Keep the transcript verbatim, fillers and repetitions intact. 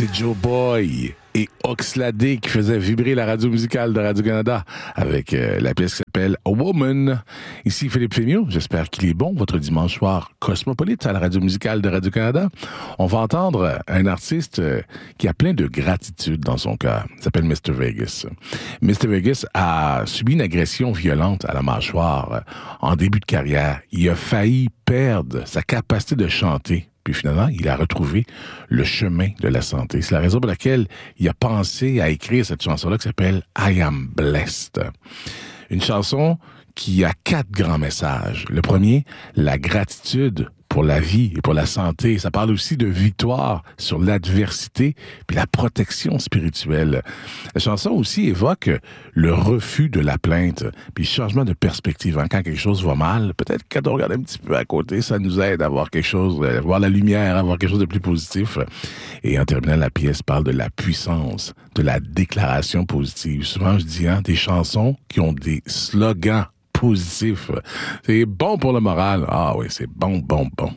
C'est Joe Boy et Oxlade qui faisaient vibrer la radio musicale de Radio-Canada avec euh, la pièce qui s'appelle A Woman. Ici Philippe Fémiot, j'espère qu'il est bon votre dimanche soir cosmopolite à la radio musicale de Radio-Canada. On va entendre un artiste euh, qui a plein de gratitude dans son cœur. Il s'appelle mister Vegas. mister Vegas a subi une agression violente à la mâchoire euh, en début de carrière. Il a failli perdre sa capacité de chanter. Puis finalement, il a retrouvé le chemin de la santé. C'est la raison pour laquelle il a pensé à écrire cette chanson-là qui s'appelle I Am Blessed. Une chanson qui a quatre grands messages. Le premier, la gratitude pour la vie et pour la santé. Ça parle aussi de victoire sur l'adversité puis la protection spirituelle. La chanson aussi évoque le refus de la plainte puis le changement de perspective. Quand quelque chose va mal, peut-être quand on regarde un petit peu à côté, ça nous aide à voir quelque chose, à voir la lumière, à voir quelque chose de plus positif. Et en terminant, la pièce parle de la puissance de la déclaration positive. Souvent, je dis, hein, des chansons qui ont des slogans positif. C'est bon pour le moral. Ah oui, c'est bon, bon, bon.